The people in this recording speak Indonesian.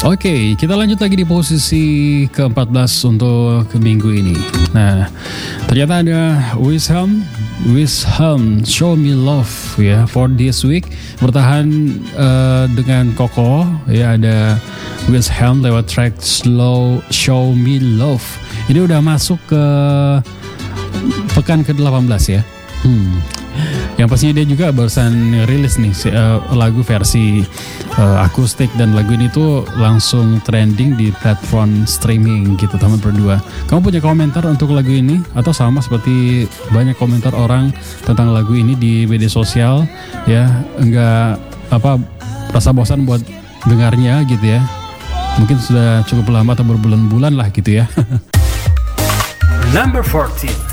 Oke, kita lanjut lagi di posisi ke-14 untuk minggu ini. Nah, ternyata ada Wisham Show Me Love ya for this week, bertahan dengan kokoh ya. Ada Wisham lewat track Slow Show Me Love. Ini udah masuk ke pekan ke-18 ya. Yang pastinya dia juga barusan rilis nih lagu versi akustik, dan lagu ini tuh langsung trending di platform streaming gitu teman berdua. Kamu punya komentar untuk lagu ini atau sama seperti banyak komentar orang tentang lagu ini di media sosial ya, enggak rasa bosan buat dengarnya gitu ya? Mungkin sudah cukup lama atau berbulan-bulan lah gitu ya. Number 14.